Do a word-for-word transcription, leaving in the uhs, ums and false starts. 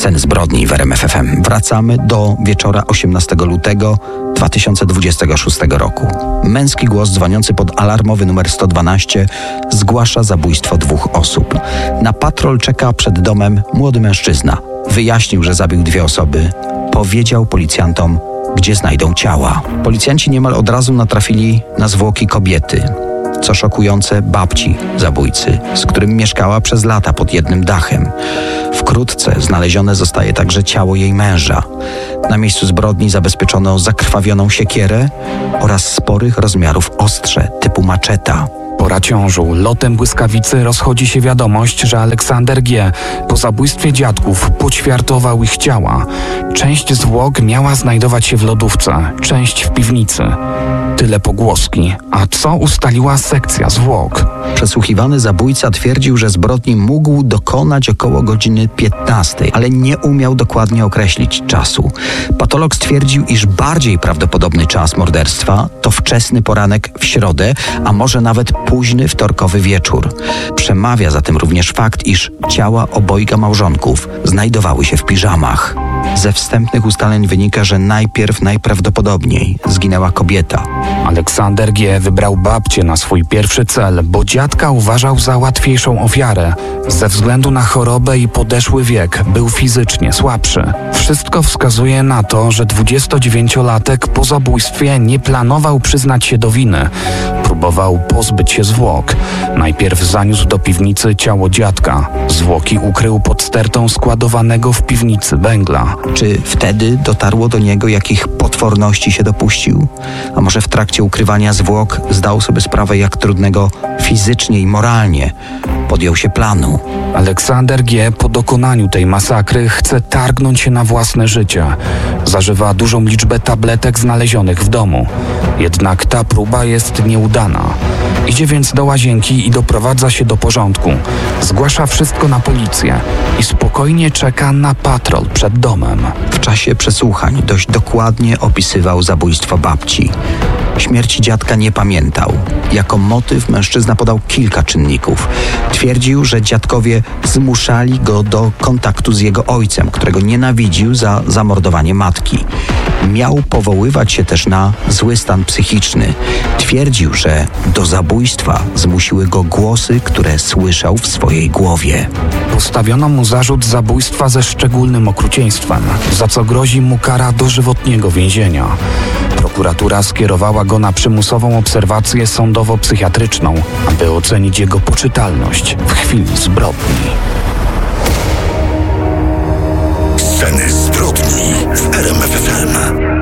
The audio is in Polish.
Sceny zbrodni w R M F F M. Wracamy do wieczora osiemnastego lutego dwa tysiące dwudziestego szóstego roku. Męski głos dzwoniący pod alarmowy numer sto dwanaście zgłasza zabójstwo dwóch osób. Na patrol czeka przed domem młody mężczyzna. Wyjaśnił, że zabił dwie osoby. Powiedział policjantom, gdzie znajdą ciała. Policjanci niemal od razu natrafili na zwłoki kobiety. Co szokujące, babci zabójcy, z którym mieszkała przez lata pod jednym dachem. Wkrótce znalezione zostaje także ciało jej męża. Na miejscu zbrodni zabezpieczono zakrwawioną siekierę oraz sporych rozmiarów ostrze typu maczeta. Pora ciążu. Lotem błyskawicy rozchodzi się wiadomość, że Aleksander G. po zabójstwie dziadków poćwiartował ich ciała. Część zwłok miała znajdować się w lodówce, część w piwnicy. Tyle pogłoski. A co ustaliła sekcja zwłok? Przesłuchiwany zabójca twierdził, że zbrodni mógł dokonać około godziny piętnastej, ale nie umiał dokładnie określić czasu. Patolog stwierdził, iż bardziej prawdopodobny czas morderstwa to wczesny poranek w środę, a może nawet późny wtorkowy wieczór. Przemawia za tym również fakt, iż ciała obojga małżonków znajdowały się w piżamach. Ze wstępnych ustaleń wynika, że najpierw najprawdopodobniej zginęła kobieta. Aleksander G. wybrał babcię na swój pierwszy cel, bo dziadka uważał za łatwiejszą ofiarę. Ze względu na chorobę i podeszły wiek był fizycznie słabszy. Wszystko wskazuje na to, że dwudziestodziewięciolatek po zabójstwie nie planował przyznać się do winy. Próbował pozbyć się zwłok. Najpierw zaniósł do piwnicy ciało dziadka. Zwłoki ukrył pod stertą składowanego w piwnicy węgla. Czy wtedy dotarło do niego, jakich potworności się dopuścił? A może w trakcie ukrywania zwłok zdał sobie sprawę, jak trudnego fizycznie i moralnie podjął się planu? Aleksander G. po dokonaniu tej masakry chce targnąć się na własne życie. Zażywa dużą liczbę tabletek znalezionych w domu. Jednak ta próba jest nieudana. Idzie więc do łazienki i doprowadza się do porządku. Zgłasza wszystko na policję i spokojnie czeka na patrol przed domem. W czasie przesłuchań dość dokładnie opisywał zabójstwo babci. Śmierci dziadka nie pamiętał. Jako motyw mężczyzna podał kilka czynników. Twierdził, że dziadkowie zmuszali go do kontaktu z jego ojcem, którego nienawidził za zamordowanie matki. Miał powoływać się też na zły stan psychiczny. Twierdził, że do zabójstwa zmusiły go głosy, które słyszał w swojej głowie. Postawiono mu zarzut zabójstwa ze szczególnym okrucieństwem, za co grozi mu kara dożywotniego więzienia. Prokuratura skierowała go na przymusową obserwację sądowo-psychiatryczną, aby ocenić jego poczytalność w chwili zbrodni.